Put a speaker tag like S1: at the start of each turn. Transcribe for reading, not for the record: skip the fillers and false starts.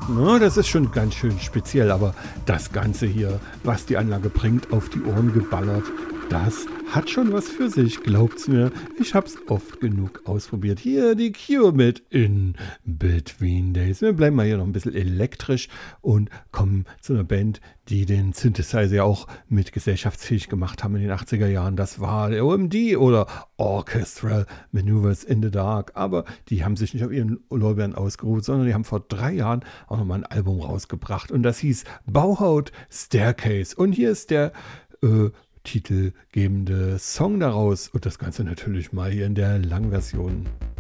S1: Na, das ist schon ganz schön speziell, aber das Ganze hier, was die Anlage bringt, auf die Ohren geballert, das hat schon was für sich, glaubt's mir. Ich hab's oft genug ausprobiert. Hier die Cure mit In Between Days. Wir bleiben mal hier noch ein bisschen elektrisch und kommen zu einer Band, die den Synthesizer ja auch mit gesellschaftsfähig gemacht haben in den 80er Jahren. Das war der OMD oder Orchestral Maneuvers in the Dark. Aber die haben sich nicht auf ihren Lorbeeren ausgeruht, sondern die haben vor 3 Jahren auch nochmal ein Album rausgebracht. Und das hieß Bauhaut Staircase. Und hier ist der titelgebende Song daraus. Und das Ganze natürlich mal hier in der Langversion.